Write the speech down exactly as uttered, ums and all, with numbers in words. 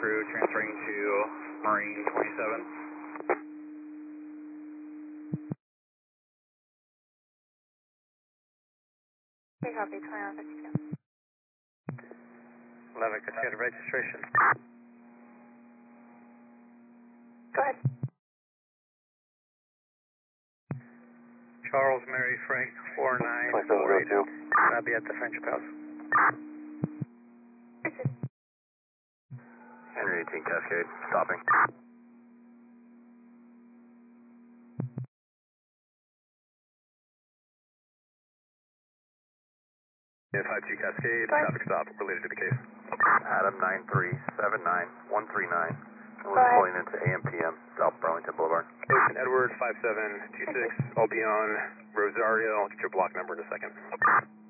crew transferring to Marine twenty-seven. Okay, copy, twenty-one fifty-two. eleven Cascade registration. Go ahead. Charles Mary Frank four nine four eight. I'll be at the Friendship House. Henry eighteen Cascade, stopping. five two Cascade, traffic stop related to the case. Adam nine three seven nine one three nine. We're pulling into A M P M, South Burlington Boulevard. Ocean Edward five seven two six, I'll be on Rosario. I'll get your block number in a second.